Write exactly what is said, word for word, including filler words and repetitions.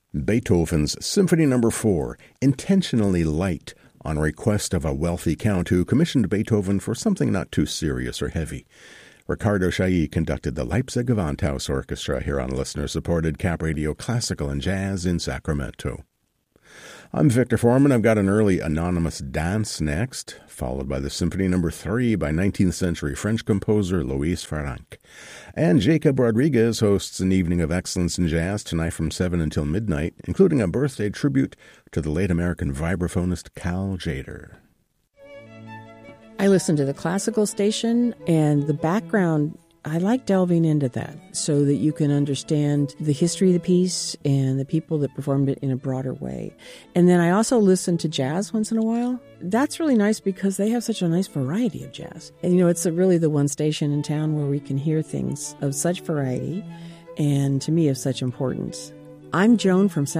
Beethoven's Symphony Number four, intentionally light, on request of a wealthy count who commissioned Beethoven for something not too serious or heavy. Ricardo Chailly conducted the Leipzig Gewandhaus Orchestra here on listener-supported Cap Radio Classical and Jazz in Sacramento. I'm Victor Foreman. I've got an early anonymous dance next, followed by the Symphony Number three by nineteenth century French composer Louis Farrenc. And Jacob Rodriguez hosts an evening of excellence in jazz tonight from seven until midnight, including a birthday tribute to the late American vibraphonist Cal Tjader. I listen to the classical station, and the background, I like delving into that so that you can understand the history of the piece and the people that performed it in a broader way. And then I also listen to jazz once in a while. That's really nice because they have such a nice variety of jazz. And, you know, it's really the one station in town where we can hear things of such variety and, to me, of such importance. I'm Joan from